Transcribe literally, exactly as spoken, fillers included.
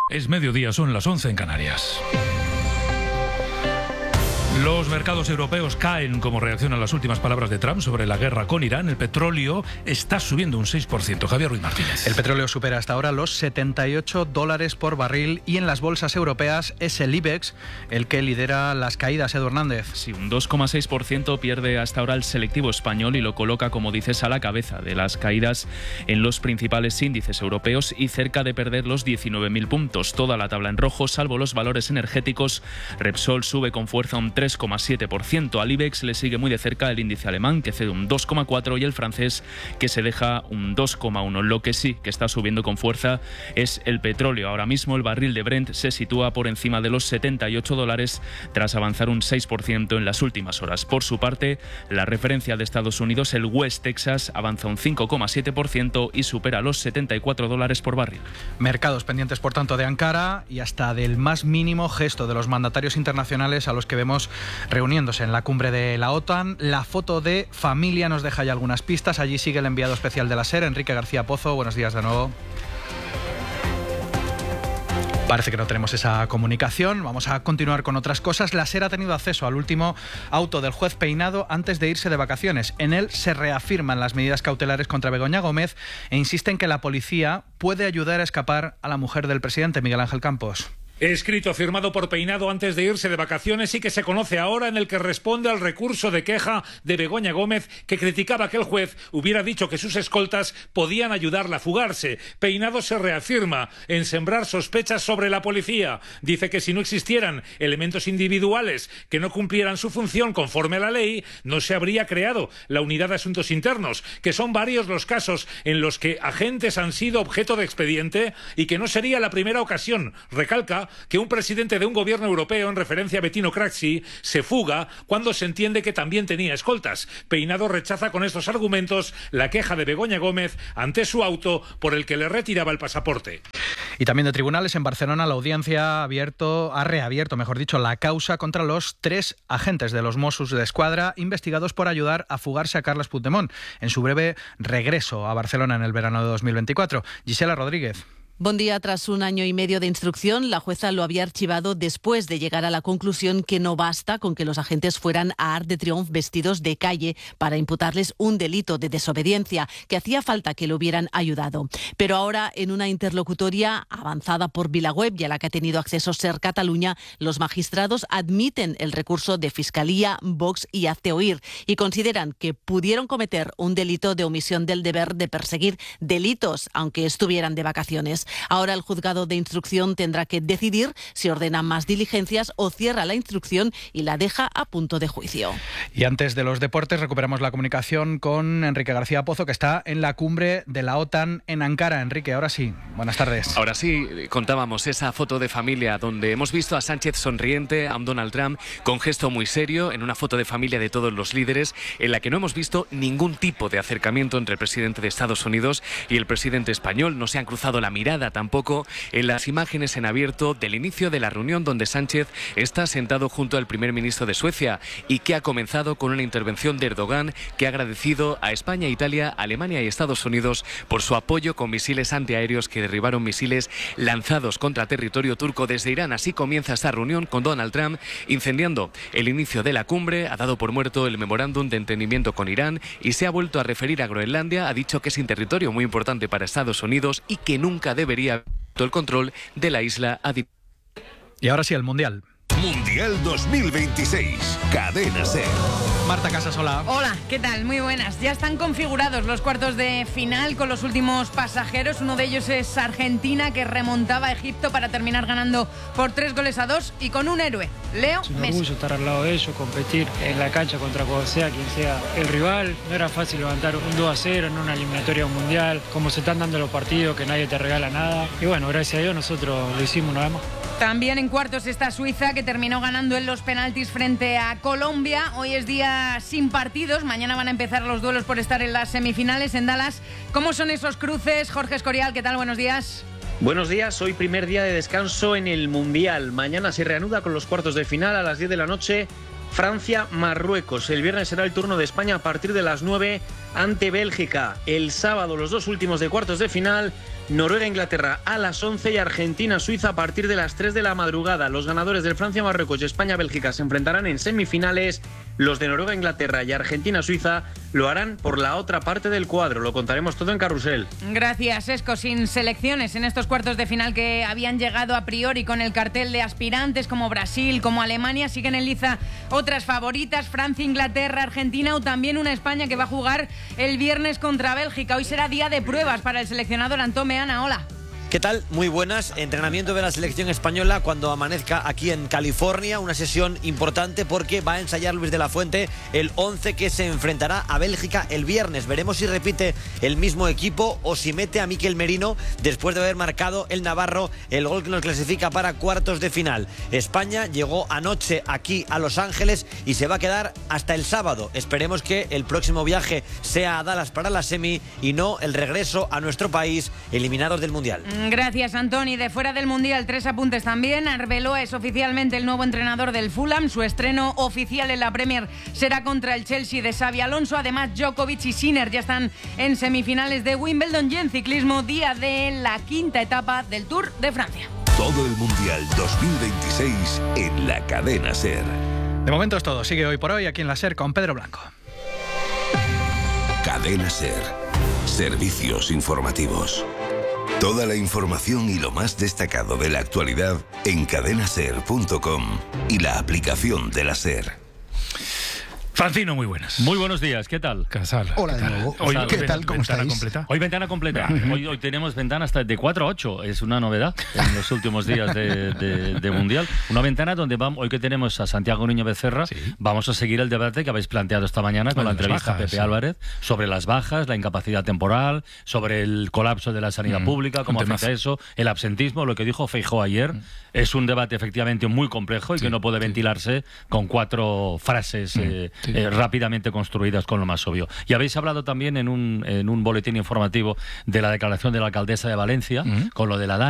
Es mediodía, son las once en Canarias. Los mercados europeos caen como reacción a las últimas palabras de Trump sobre la guerra con Irán. El petróleo está subiendo un seis por ciento. Javier Ruiz Martínez. El petróleo supera hasta ahora los setenta y ocho dólares por barril y en las bolsas europeas es el IBEX el que lidera las caídas. Edu Hernández. Sí, un dos coma seis por ciento pierde hasta ahora el selectivo español y lo coloca, como dices, a la cabeza de las caídas en los principales índices europeos y cerca de perder los diecinueve mil puntos. Toda la tabla en rojo, salvo los valores energéticos. Repsol sube con fuerza un tres coma siete por ciento. Al IBEX le sigue muy de cerca el índice alemán, que cede un dos coma cuatro por ciento, y el francés, que se deja un dos coma uno por ciento. Lo que sí que está subiendo con fuerza es el petróleo. Ahora mismo el barril de Brent se sitúa por encima de los setenta y ocho dólares tras avanzar un seis por ciento en las últimas horas. Por su parte, la referencia de Estados Unidos, el West Texas, avanza un cinco coma siete por ciento y supera los setenta y cuatro dólares por barril. Mercados pendientes, por tanto, de Ankara y hasta del más mínimo gesto de los mandatarios internacionales a los que vemos reuniéndose en la cumbre de la OTAN. La foto de familia nos deja ya algunas pistas. Allí sigue el enviado especial de la SER, Enrique García Pozo. Buenos días de nuevo. Parece que no tenemos esa comunicación. Vamos a continuar con otras cosas. La SER ha tenido acceso al último auto del juez Peinado antes de irse de vacaciones. En él se reafirman las medidas cautelares contra Begoña Gómez e insisten que la policía puede ayudar a escapar a la mujer del presidente, Miguel Ángel Campos. Escrito firmado por Peinado antes de irse de vacaciones y que se conoce ahora, en el que responde al recurso de queja de Begoña Gómez, que criticaba que el juez hubiera dicho que sus escoltas podían ayudarla a fugarse. Peinado se reafirma en sembrar sospechas sobre la policía. Dice que si no existieran elementos individuales que no cumplieran su función conforme a la ley, no se habría creado la Unidad de Asuntos Internos, que son varios los casos en los que agentes han sido objeto de expediente y que no sería la primera ocasión. Recalca que un presidente de un gobierno europeo, en referencia a Bettino Craxi, se fuga cuando se entiende que también tenía escoltas. Peinado rechaza con estos argumentos la queja de Begoña Gómez ante su auto por el que le retiraba el pasaporte. Y también de tribunales, en Barcelona la audiencia ha, abierto, ha reabierto, mejor dicho, la causa contra los tres agentes de los Mossos de Escuadra investigados por ayudar a fugarse a Carles Puigdemont en su breve regreso a Barcelona en el verano de dos mil veinticuatro. Gisela Rodríguez. Buen día. Tras un año y medio de instrucción, la jueza lo había archivado después de llegar a la conclusión que no basta con que los agentes fueran a Arc de Triomphe vestidos de calle para imputarles un delito de desobediencia, que hacía falta que lo hubieran ayudado. Pero ahora, en una interlocutoria avanzada por VilaWeb y a la que ha tenido acceso SER Cataluña, los magistrados admiten el recurso de Fiscalía, Vox y Hazte Oír y consideran que pudieron cometer un delito de omisión del deber de perseguir delitos, aunque estuvieran de vacaciones. Ahora el juzgado de instrucción tendrá que decidir si ordena más diligencias o cierra la instrucción y la deja a punto de juicio. Y antes de los deportes recuperamos la comunicación con Enrique García Pozo, que está en la cumbre de la OTAN en Ankara. Enrique, ahora sí, buenas tardes. Ahora sí, contábamos esa foto de familia donde hemos visto a Sánchez sonriente, a un Donald Trump con gesto muy serio, en una foto de familia de todos los líderes, en la que no hemos visto ningún tipo de acercamiento entre el presidente de Estados Unidos y el presidente español. No se han cruzado la mirada tampoco en las imágenes en abierto del inicio de la reunión, donde Sánchez está sentado junto al primer ministro de Suecia y que ha comenzado con una intervención de Erdogan, que ha agradecido a España, Italia, Alemania y Estados Unidos por su apoyo con misiles antiaéreos que derribaron misiles lanzados contra territorio turco desde Irán. Así comienza esta reunión, con Donald Trump incendiando el inicio de la cumbre. Ha dado por muerto el memorándum de entendimiento con Irán y se ha vuelto a referir a Groenlandia. Ha dicho que es un territorio muy importante para Estados Unidos y que nunca debería el control de la isla. Y ahora sí, el Mundial. Mundial dos mil veintiséis, Cadena SER. Marta Casasola. Hola, ¿qué tal? Muy buenas. Ya están configurados los cuartos de final con los últimos pasajeros. Uno de ellos es Argentina, que remontaba a Egipto para terminar ganando por tres goles a dos y con un héroe, Leo Es un Messi. orgullo estar al lado de ellos, competir en la cancha contra cual sea quien sea el rival. No era fácil levantar un dos a cero en una eliminatoria mundial, como se están dando los partidos, que nadie te regala nada. Y bueno, gracias a Dios nosotros lo hicimos una vez más. También en cuartos está Suiza, que terminó ganando en los penaltis frente a Colombia. Hoy es día sin partidos. Mañana van a empezar los duelos por estar en las semifinales en Dallas. ¿Cómo son esos cruces? Jorge Escorial, ¿qué tal? Buenos días. Buenos días, hoy primer día de descanso en el Mundial. Mañana se reanuda con los cuartos de final a las diez de la noche. Francia-Marruecos. El viernes será el turno de España a partir de las nueve ante Bélgica. El sábado los dos últimos de cuartos de final. Noruega-Inglaterra a las once y Argentina-Suiza a partir de las tres de la madrugada. Los ganadores del Francia-Marruecos y España-Bélgica se enfrentarán en semifinales. Los de Noruega-Inglaterra y Argentina-Suiza lo harán por la otra parte del cuadro. Lo contaremos todo en Carrusel. Gracias, Esco. Sin selecciones en estos cuartos de final que habían llegado a priori con el cartel de aspirantes como Brasil, como Alemania, siguen en liza otras favoritas, Francia, Inglaterra, Argentina o también una España que va a jugar el viernes contra Bélgica. Hoy será día de pruebas para el seleccionador Antón Meana. Hola. ¿Qué tal? Muy buenas. Entrenamiento de la selección española cuando amanezca aquí en California. Una sesión importante porque va a ensayar Luis de la Fuente el once que se enfrentará a Bélgica el viernes. Veremos si repite el mismo equipo o si mete a Mikel Merino después de haber marcado el navarro el gol que nos clasifica para cuartos de final. España llegó anoche aquí a Los Ángeles y se va a quedar hasta el sábado. Esperemos que el próximo viaje sea a Dallas para la semi y no el regreso a nuestro país eliminados del Mundial. Gracias, Antoni. De fuera del Mundial, tres apuntes también. Arbeloa es oficialmente el nuevo entrenador del Fulham. Su estreno oficial en la Premier será contra el Chelsea de Xabi Alonso. Además, Djokovic y Sinner ya están en semifinales de Wimbledon y en ciclismo, día de la quinta etapa del Tour de Francia. Todo el Mundial dos mil veintiséis en la cadena SER. De momento es todo. Sigue hoy por hoy aquí en la SER con Pedro Blanco. Cadena SER. Servicios informativos. Toda la información y lo más destacado de la actualidad en cadena ser punto com y la aplicación de la SER. Francino, muy buenas. Muy buenos días, ¿qué tal? Casal. Hola de nuevo. Hoy, ¿Qué tal? ¿Cómo ventana estáis? completa. Hoy ventana completa. Hoy, hoy tenemos ventana hasta de cuatro a ocho. Es una novedad en los últimos días de, de, de Mundial. Una ventana donde vamos, hoy que tenemos a Santiago Niño Becerra, sí. vamos a seguir el debate que habéis planteado esta mañana con bueno, la entrevista bajas, a Pepe sí. Álvarez sobre las bajas, la incapacidad temporal, sobre el colapso de la sanidad mm, pública, cómo afecta eso, el absentismo, lo que dijo Feijóo ayer. Mm. Es un debate efectivamente muy complejo y sí, que no puede sí. ventilarse con cuatro frases mm, eh, sí. eh, rápidamente construidas con lo más obvio. Y habéis hablado también en un, en un boletín informativo de la declaración de la alcaldesa de Valencia, uh-huh. con lo de la D A N.